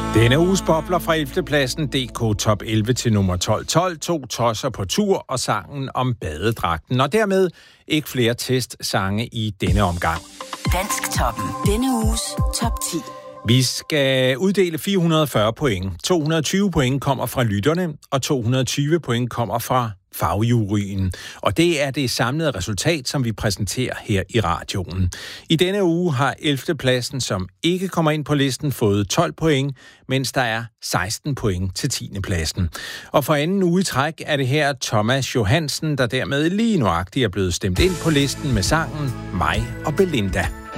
Denne uges bobler fra 11. pladsen DK Top 11 til nummer 12. 2 tosser på tur og sangen om badedragten. Og dermed ikke flere testsange i denne omgang. Dansktoppen. Denne uges top 10. Vi skal uddele 440 point. 220 point kommer fra lytterne, og 220 point kommer fra fagjuryen. Og det er det samlede resultat, som vi præsenterer her i radioen. I denne uge har 11. pladsen, som ikke kommer ind på listen, fået 12 point, mens der er 16 point til 10. pladsen. Og for anden uge i træk er det her Thomas Johansen, der dermed lige nuagtigt er blevet stemt ind på listen med sangen Mig og Belinda.